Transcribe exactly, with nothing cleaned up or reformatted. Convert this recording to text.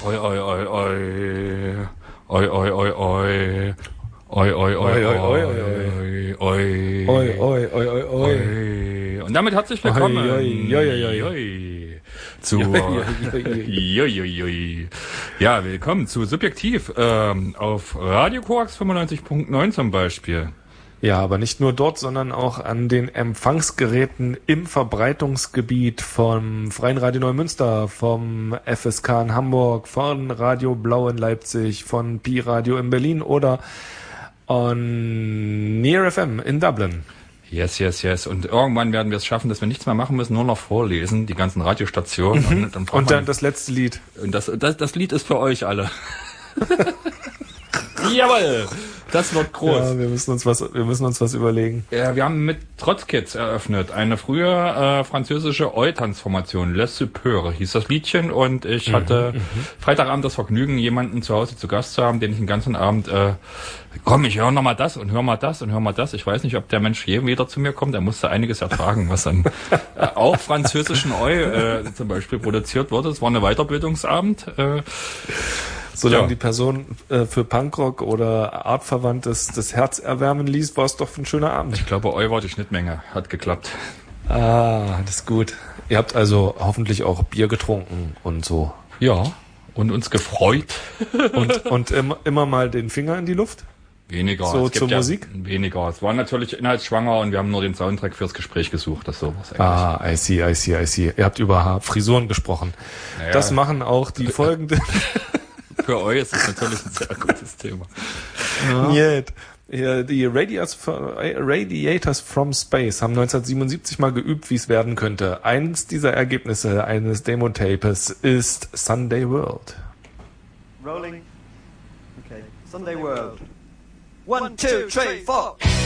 Oi, oi, oi, oi. Oi, oi, oi, oi. Oi, oi, oi, oi, oi, oi, oi, oi, oi, oi, oi. Und damit herzlich willkommen oi, oi, oi, oi. zu ja, willkommen zu Subjektiv ähm, auf Radio Koax fünfundneunzig Punkt neun zum Beispiel. Ja, aber nicht nur dort, sondern auch an den Empfangsgeräten im Verbreitungsgebiet vom Freien Radio Neumünster, vom F S K in Hamburg, von Radio Blau in Leipzig, von Pi Radio in Berlin oder on Near F M in Dublin. Yes, yes, yes. Und irgendwann werden wir es schaffen, dass wir nichts mehr machen müssen, nur noch vorlesen, die ganzen Radiostationen. Mhm. Und dann, und dann das letzte Lied. Und das, das, das Lied ist für euch alle. Jawohl, das wird groß. Ja, wir müssen uns was, wir müssen uns was überlegen. Ja, wir haben mit Trotzkids eröffnet, eine frühe äh, französische Oi-Transformation, Les Supeurs hieß das Liedchen, und ich mhm, hatte mhm. Freitagabend das Vergnügen, jemanden zu Hause zu Gast zu haben, den ich den ganzen Abend, äh, komm, ich höre nochmal das und hör mal das und hör mal das. Ich weiß nicht, ob der Mensch je wieder zu mir kommt, er musste einiges ertragen, was an äh, auch französischen Oi äh, zum Beispiel produziert wurde. Es war eine Weiterbildungsabend. Äh, Solange ja. die Person äh, für Punkrock oder Artverwandtes das Herz erwärmen ließ, war es doch ein schöner Abend. Ich glaube, Eu war die Schnittmenge. Hat geklappt. Ah, das ist gut. Ihr habt also hoffentlich auch Bier getrunken und so. Ja, und uns gefreut. und und immer, immer mal den Finger in die Luft? Weniger. So es zur ja Musik? Weniger. Es war natürlich inhaltsschwanger und wir haben nur den Soundtrack fürs Gespräch gesucht. Das ist sowas eigentlich. Ah, I see, I see, I see. Ihr habt über Frisuren gesprochen. Naja. Das machen auch die folgenden... Für euch ist es natürlich ein sehr gutes Thema. Ja. Ja, die Radiators, Radiators from Space haben neunzehnhundertsiebenundsiebzig mal geübt, wie es werden könnte. Eins dieser Ergebnisse eines Demo-Tapes ist Sunday World. Rolling. Okay. Sunday World. One, two, three, four.